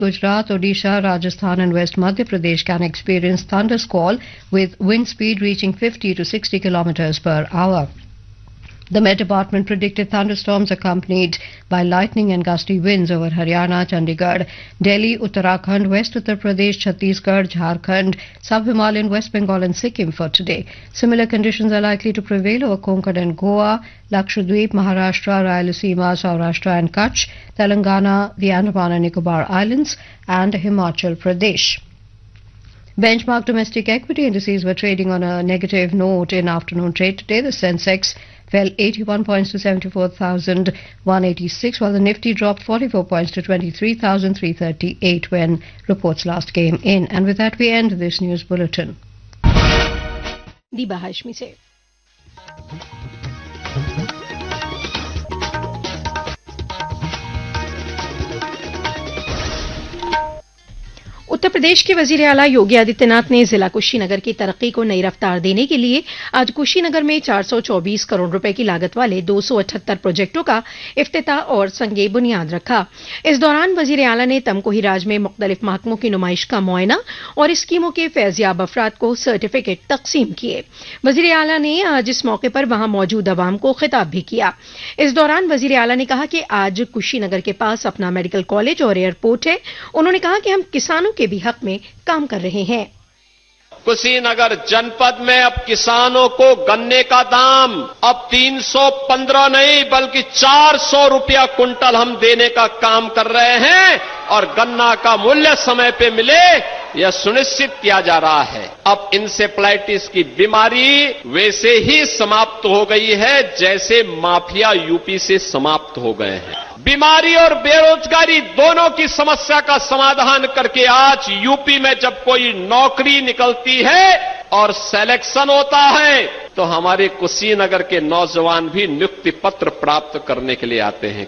Gujarat, Odisha, Rajasthan and West Madhya Pradesh can experience thunder squall with wind speed reaching 50 to 60 kilometers per hour. The Met Department predicted thunderstorms accompanied by lightning and gusty winds over Haryana, Chandigarh, Delhi, Uttarakhand, West Uttar Pradesh, Chhattisgarh, Jharkhand, Sub-Himalayan, West Bengal and Sikkim for today. Similar conditions are likely to prevail over Konkan and Goa, Lakshadweep, Maharashtra, Rayalaseema, Saurashtra and Kutch, Telangana, the Andaman and Nicobar Islands and Himachal Pradesh. Benchmark domestic equity indices were trading on a negative note in afternoon trade today. The Sensex fell 81 points to 74,186, while the Nifty dropped 44 points to 23,338 when reports last came in. And with that, we end this news bulletin. दीबा हाशमी से उत्तर प्रदेश के वजीर आला योगी आदित्यनाथ ने जिला कुशीनगर की तरक्की को नई रफ्तार देने के लिए आज कुशीनगर में 424 करोड़ रुपए की लागत वाले 278 प्रोजेक्टों का इफ्तिताह और संगे बुनियाद रखा। इस दौरान वजीर आला ने तमकोही राज में मुख्तलिफ महकमों की नुमाइश का मुआयना और स्कीमों के फैज़याब अफराद को सर्टिफिकेट तकसीम किए। वजीर आला ने आज इस मौके पर वहां मौजूद अवाम को खिताब भी किया। इस दौरान वजीर आला ने कहा कि आज कुशीनगर के पास अपना मेडिकल कॉलेज और एयरपोर्ट है। उन्होंने कहा कि हम किसानों के भी हक में काम कर रहे हैं। कुशीनगर जनपद में अब किसानों को गन्ने का दाम अब 315 नहीं बल्कि 400 रुपया कुंटल हम देने का काम कर रहे हैं और गन्ना का मूल्य समय पे मिले यह सुनिश्चित किया जा रहा है। अब इंसेफ्लाइटिस की बीमारी वैसे ही समाप्त हो गई है जैसे माफिया यूपी से समाप्त हो गए हैं। बीमारी और बेरोजगारी दोनों की समस्या का समाधान करके आज यूपी में जब कोई नौकरी निकलती है और सिलेक्शन होता है तो हमारे कुशीनगर के नौजवान भी नियुक्ति पत्र प्राप्त करने के लिए आते हैं।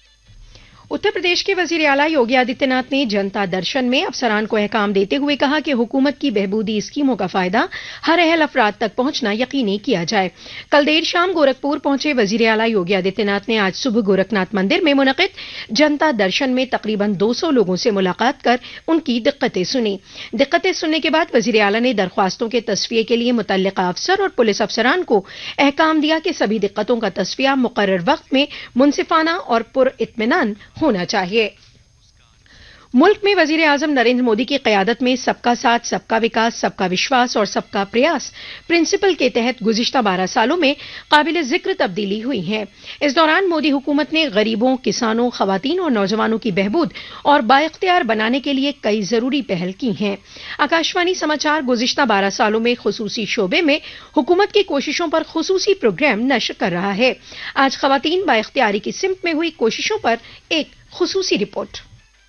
उत्तर प्रदेश के वजीर आला योगी आदित्यनाथ ने जनता दर्शन में अफसरान को अहकाम देते हुए कहा कि हुकूमत की बहबूदी स्कीमों का फायदा हर अहल अफराद तक पहुंचना यकीनी किया जाए। कल देर शाम गोरखपुर पहुंचे वजीर आला योगी आदित्यनाथ ने आज सुबह गोरखनाथ मंदिर में मुनक़िद जनता दर्शन में तकरीबन 200 लोगों से मुलाकात कर उनकी दिक्कतें सुनी। दिक्कतें सुनने के बाद वजीर आला ने दरख्वास्तों के तस्फिये के लिए मुतल्लिका अफसर और पुलिस अफसरान को अहकाम दिया कि सभी दिक्कतों का तस्फिया मुकर्रर वक्त में मुनसिफाना और पुर इत्मीनान होना चाहिए। मुल्क में वजीर आजम नरेंद्र मोदी की क़यादत में सबका साथ, सबका विकास, सबका विश्वास और सबका प्रयास प्रिंसिपल के तहत गुज़िश्ता 12 सालों में काबिल ज़िक्र तब्दीली हुई है। इस दौरान मोदी हुकूमत ने गरीबों, किसानों, ख़वातीन और नौजवानों की बहबूद और बाइख्तियार बनाने के लिए कई ज़रूरी पहल की हैं। आकाशवाणी समाचार गुज़िश्ता 12 सालों में ख़ुसूसी शोबे में हुकूमत की कोशिशों पर ख़ुसूसी प्रोग्राम नश्र कर रहा है। आज ख़वातीन बाइख्तियारी की सिमत में हुई कोशिशों पर एक ख़ुसूसी रिपोर्ट।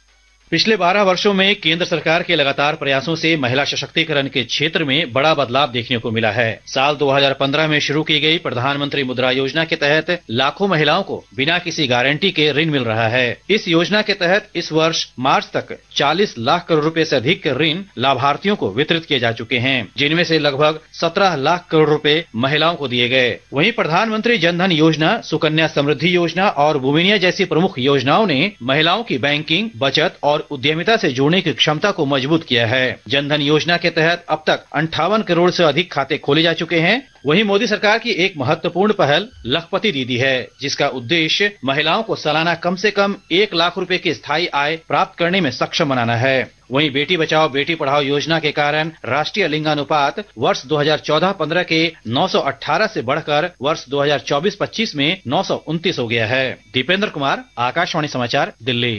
पिछले 12 वर्षों में केंद्र सरकार के लगातार प्रयासों से महिला सशक्तिकरण के क्षेत्र में बड़ा बदलाव देखने को मिला है। साल 2015 में शुरू की गई प्रधानमंत्री मुद्रा योजना के तहत लाखों महिलाओं को बिना किसी गारंटी के ऋण मिल रहा है। इस योजना के तहत इस वर्ष मार्च तक 40 लाख करोड़ रुपए से अधिक के ऋण लाभार्थियों को वितरित किए जा चुके हैं, जिनमें से लगभग 17 लाख करोड़ रुपए महिलाओं को दिए गए। वहीं प्रधानमंत्री जनधन योजना, सुकन्या समृद्धि योजना और भूमिनिया जैसी प्रमुख योजनाओं ने महिलाओं की बैंकिंग, बचत और उद्यमिता से जुड़ने की क्षमता को मजबूत किया है। जनधन योजना के तहत अब तक 58 करोड़ से अधिक खाते खोले जा चुके हैं। वहीं मोदी सरकार की एक महत्वपूर्ण पहल लखपति दीदी है, जिसका उद्देश्य महिलाओं को सालाना कम से कम 1 लाख रुपए की स्थायी आय प्राप्त करने में सक्षम बनाना है। वहीं बेटी बचाओ बेटी पढ़ाओ योजना के कारण राष्ट्रीय लिंगानुपात वर्ष 2014-15 के 918 से बढ़कर वर्ष 2024-25 में 929 हो गया है। दीपेंद्र कुमार, आकाशवाणी समाचार, दिल्ली।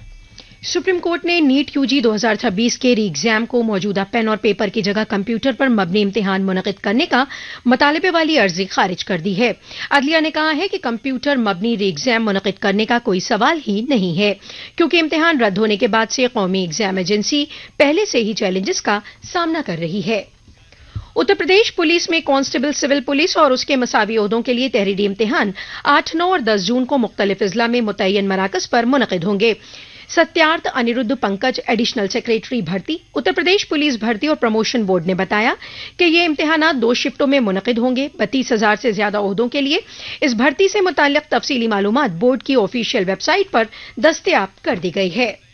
सुप्रीम कोर्ट ने नीट यूजी 2026 के री एग्जाम को मौजूदा पेन और पेपर की जगह कंप्यूटर पर मबनी इम्तिहान मुनक़िद करने का मुतालबे वाली अर्जी खारिज कर दी है। अदलिया ने कहा है कि कंप्यूटर मबनी री एग्जाम मुनक़िद करने का कोई सवाल ही नहीं है, क्योंकि इम्तिहान रद्द होने के बाद से कौमी एग्जाम एजेंसी पहले से ही चैलेंजेस का सामना कर रही है। उत्तर प्रदेश पुलिस में कांस्टेबल सिविल पुलिस और उसके मसावी ओहदों के लिए तहरीरी इम्तिहान 8, 9 और 10 जून को मुख्तलिफ अजला में मुतय्यन मराकज़ पर मुनक़िद होंगे। सत्यार्थ अनिरुद्ध पंकज एडिशनल सेक्रेटरी भर्ती, उत्तर प्रदेश पुलिस भर्ती और प्रमोशन बोर्ड ने बताया कि ये इम्तिहानात 2 शिफ्टों में मुनक़िद होंगे। 32,000 से ज्यादा ओहदों के लिए इस भर्ती से मुताल्लिक़ तफसीली मालूमात बोर्ड की ऑफिशियल वेबसाइट पर दस्तयाब कर दी गई है।